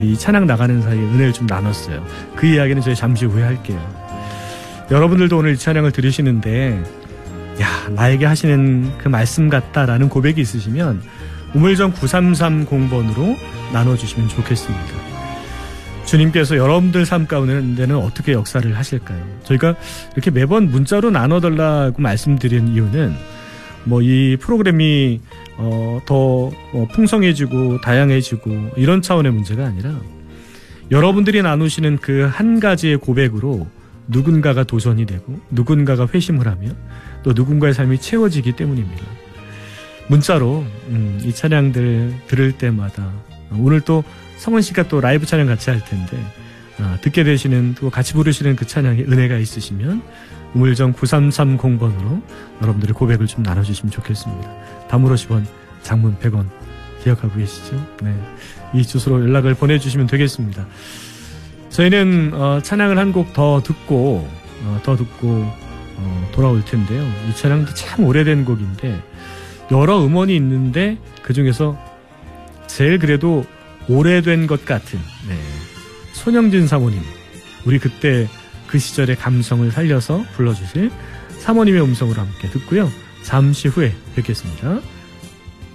이 찬양 나가는 사이에 은혜를 좀 나눴어요. 그 이야기는 저희 잠시 후에 할게요. 여러분들도 오늘 이 찬양을 들으시는데 야, 나에게 하시는 그 말씀 같다라는 고백이 있으시면 우물정 9330번으로 나눠주시면 좋겠습니다. 주님께서 여러분들 삶 가운데는 어떻게 역사를 하실까요? 저희가 이렇게 매번 문자로 나눠달라고 말씀드린 이유는 이 프로그램이 더 풍성해지고 다양해지고 이런 차원의 문제가 아니라 여러분들이 나누시는 그 한 가지의 고백으로 누군가가 도전이 되고 누군가가 회심을 하며 또 누군가의 삶이 채워지기 때문입니다. 문자로 이 찬양들 들을 때마다 오늘 또 성원 씨가 또 라이브 찬양 같이 할 텐데 듣게 되시는 또 같이 부르시는 그 찬양에 은혜가 있으시면 우물정 9330번으로 여러분들의 고백을 좀 나눠주시면 좋겠습니다. 단문 50원, 장문 100원 기억하고 계시죠? 네, 이 주소로 연락을 보내주시면 되겠습니다. 저희는 찬양을 한 곡 더 듣고 돌아올 텐데요. 이 찬양도 참 오래된 곡인데 여러 음원이 있는데 그 중에서 제일 그래도 오래된 것 같은 손영진 사모님, 우리 그때 그 시절의 감성을 살려서 불러주실 사모님의 음성으로 함께 듣고요. 잠시 후에 뵙겠습니다.